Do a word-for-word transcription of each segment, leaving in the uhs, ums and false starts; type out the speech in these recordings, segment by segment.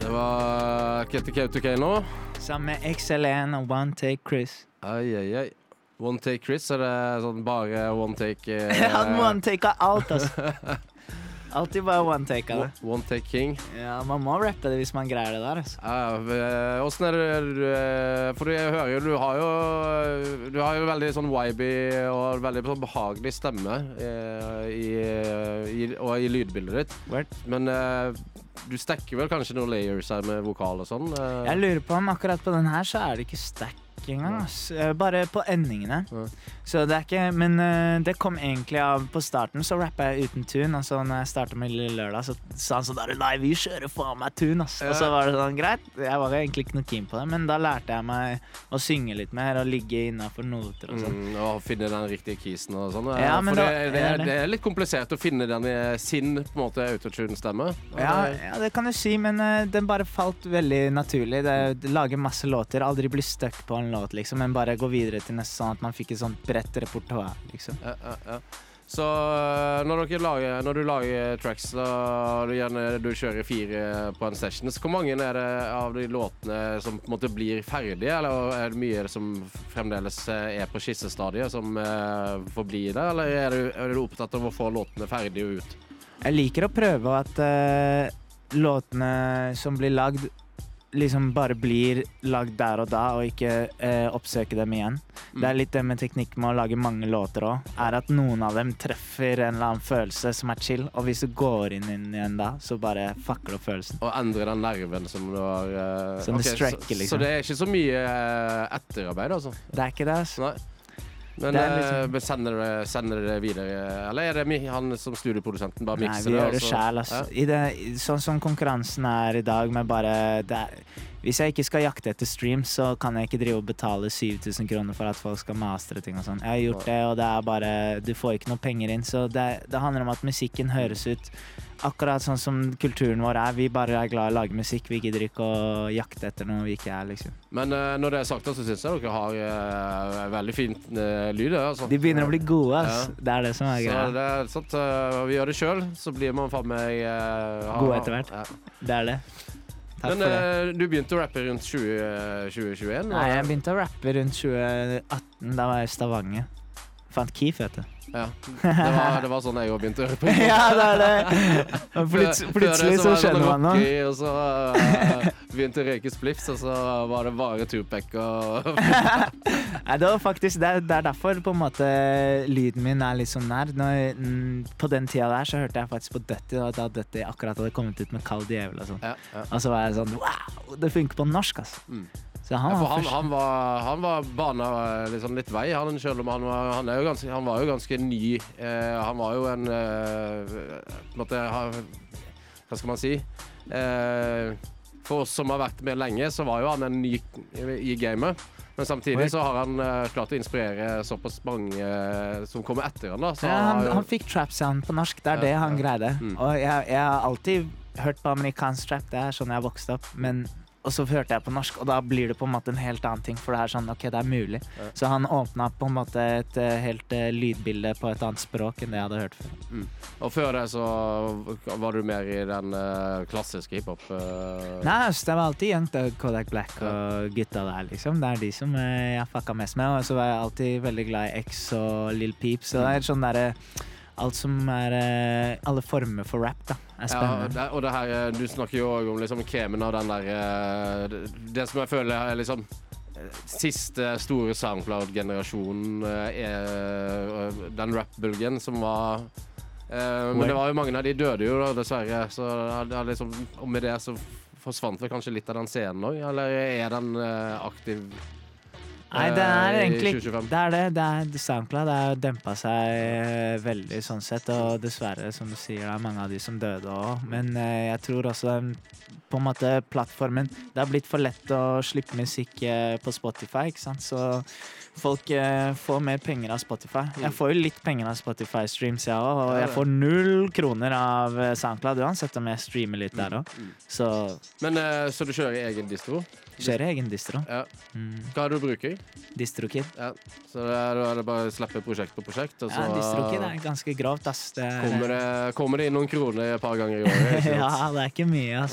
Det var K T K to K nå. Sammen med X L N og One Take Chris. Ai, ai, ai. One Take Chris, er det sånn bare one take? Eh... Han one take av alt, altså. Alltid bare one take av det. One, one take king. Ja, man må rappe det hvis man greier det der, altså. Ja, hvordan er det, for jeg hører jo, du har jo, du har jo veldig sånn vibe og veldig sånn behagelig stemme i, i, og i lydbildet ditt. Word. Men du stekker vel kanskje noen layers her med vokal og sånn? Jeg lurer på om akkurat på den her så er det ikke stack engang, altså. Bare på endingene. Ja. Så det er ikke, men uh, det kom egentlig av, på starten så rappet jeg uten tune, og så når jeg startet med Lille Lørdag, så sa han sånn der, nei, vi kjører faen meg tune, ass. Ja. Og så var det sånn, greit, jeg var egentlig ikke noe keen på det, men da lærte jeg meg å synge litt mer, og ligge innenfor noter og sånn. Mm, og finne den riktige kisen og sånn. Ja, men for da, det, det, er, det er litt komplisert å finne den i sin, på en måte, autotune-stemme. Ja, ja, det kan du si, men uh, den bare falt veldig naturlig. Det, det lager masse låter, aldri bli stuck på en låt, liksom, men bare gå videre til neste, sånn at man fikk et sånt bredt repertoire, liksom. Ja, ja, ja. Så når, dere lager, når du lager tracks, og du, gjerne, du kjører fire på en session, så hvor mange er det av de låtene som på en måte blir ferdige, eller er det mye som fremdeles er på skissestadiet som uh, får bli det, eller er du, er du opptatt av å få låtene ferdige ut? Jeg liker å prøve at uh, låtene som blir lagd liksom bare blir lagd der og da, og ikke eh, oppsøke dem igjen. Mm. Det er litt det med teknikk med å lage mange låter også, er at noen av dem treffer en eller annen følelse som er chill, og hvis du går inn, inn igjen da, så bare fucker du følelsen. Og endre den nerven som du har... Uh, som okay, det strekker, liksom. Så, så det er ikke så mye uh, etterarbeid, altså? Det er ikke det, altså. Nei. Men liksom... sender, det, sender det videre, eller er det han som studioprodusenten bare mikser det? Nei, vi gjør det altså? selv, altså. Ja. I det, sånn som konkurransen er i dag, med bare... Det er, hvis jeg ikke skal jakte etter streams, så kan jeg ikke drive og betale syv tusen kroner for at folk skal mastere ting og sånn. Jeg har gjort det, og det er bare... Du får ikke noe penger inn, så det, det handler om at musikken høres ut akkurat sånn som kulturen vår er. Vi bare er glad i å lage musikk, vi gidder ikke å jakte etter noe vi ikke er, liksom. Men uh, når det er sagt, så synes jeg dere har uh, veldig fint uh, lyd, altså. De begynner å bli gode, ass. Ja. Det er det som er greia. Så det er sånn at uh, vi gjør det selv, så blir man faen meg... Uh, gode etter hvert. Ja. Det er det. Takk Men uh, du begynte å rappe rundt tjue tjueen? Nei, jeg begynte å rappe rundt tjue atten, da var jeg i Stavanger. Fant Keef, vet du. Ja, det var, det var sånn jeg også begynte å rappe. Ja, det er det. Plut, plutselig så, så skjønner man noe. Og så uh, begynte å røyke spliffs, og så var det bare Tupac og... Nei, det var faktisk, det er, det er derfor på en måte lyden min er litt sånn nær. Når, mm, på den tida der så hørte jeg faktisk på Dutty, og da Dutty akkurat hadde kommet ut med Kald Djevel og sånn. Ja, ja. Og så var jeg sånn, wow, det funker på norsk, altså. Mm. Så han, ja, var han, han var han var bana liksom litt vei, han, selv om han var, han er jo ganske, han var jo ganske ny. Eh, han var jo en eh, på en måte, hva skal man si? Eh, for oss som har vært med lenge, så var jo han en ny i gamet. Men samtidig så har han uh, klart å inspirere såpass mange uh, som kommer etter han da. Så ja, han, han, han fikk trap sound på norsk, det er ja, det han ja. greide. Mm. Og jeg, jeg har alltid hørt på amerikansk trap, det er sånn jeg vokste opp, men og så hørte jeg på norsk, og da blir det på en måte en helt annen ting, for det er sånn, ok, det er mulig. Ja. Så han åpnet på en måte et uh, helt uh, lydbilde på et annet språk enn det jeg hadde hørt før. Mm. Og før det så var du mer i den uh, klassiske hiphop? Uh... Nei, altså, det var alltid Young Thug, Kodak Black og gutta der, liksom. Det er de som uh, jeg fucka mest med, og så var jeg alltid veldig glad i X og Lil Peep, så det er sånn der... Uh, alt som er uh, alle former for rap da er spennende. Ja, og det her, du snakker jo også om liksom kremen av den der uh, det som jeg føler er liksom siste store SoundCloud-generasjonen uh, er uh, den rap-bulgen som var uh, men det var jo mange av de døde jo da, dessverre, så det er liksom, og med det så forsvant vel kanskje litt av den scenen også, eller er den uh, aktiv? Nei, det er egentlig det er det, det er SoundCloud, det har dempet seg veldig sånn sett, og dessverre, som du sier, det er mange av de som døde også, men jeg tror også på en måte plattformen, det har blitt for lett å slippe musikk på Spotify, ikke sant, så folk får mer penger av Spotify. Jeg får jo litt penger av Spotify streams, ja, og jeg får null kroner av SoundCloud, uansett om jeg streamer litt der også. Så... Men så du kjører egen distro? Kjører egen distro. Ja. Mm. Hva er det du bruker? DistroKid. Ja. Så det er, er det bare å slippe prosjekt på prosjekt? Og så, ja, DistroKid er ganske grovt, ass. Det er, kommer, det, kommer det inn noen kroner et par ganger i året? Ja, det er ikke mye, ass. Nei. Men uh,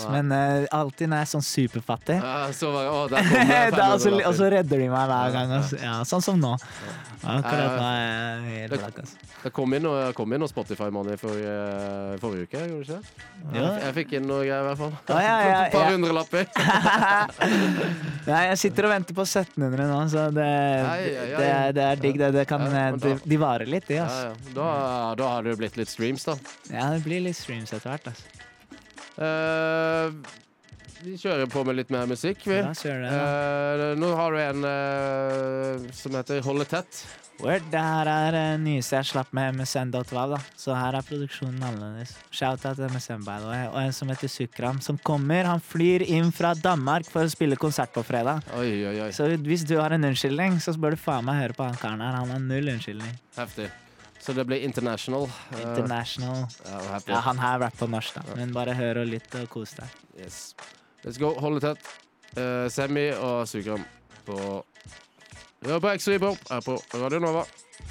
eh, alltid når jeg er sånn superfattig. Ja, så var, å, der kom det Da, og, så, fem hundre og så lapper. redder de meg hver gang. Altså. Ja, sånn som nå. Akkurat nå er jeg helt Det- blakk. Altså. Det kom inn noe, kom inn noe Spotify-money for, uh, forrige uke, gjorde det ikke det? Jo. Jeg, jeg fikk inn noe greier i hvert fall. Å, ja, ja, Et par ja. hundre lapper. Nei, jeg sitter og venter på sytten hundre nå, så det, Ai, ai, ai. det, er, det er digg. Det, det kan, Ja, men de, da- de varer litt, de. Ja, Altså. ja. Da, da har det jo blitt litt streams, da. Ja, det blir litt streams etter hvert. Altså. Eh, vi kjører på med litt mer musikk, vi. Ja, så gjør det, da. Eh, nå har du en eh, som heter Holde tett. Word, det her er det nyeste jeg slapp med M S N dot W A V, da. Så her er produksjonen annerledes. Shout-out til M S N, by the way. Og en som heter Sukram, som kommer. Han flyr inn fra Danmark for å spille konsert på fredag. Oi, oi, oi. Så hvis du har en unnskyldning, så bør du faen meg høre på han karen her. Han har null unnskyldning. Heftig. Så det blir international. Eh, International. ja, heftig. Ja, han her rapper på norsk, da. Men bare hør og lytt og kos deg. Yes. Let's go. Holde tett. Eh, Semi og Sukram på Ja, på X-Riber her på Radio Nova.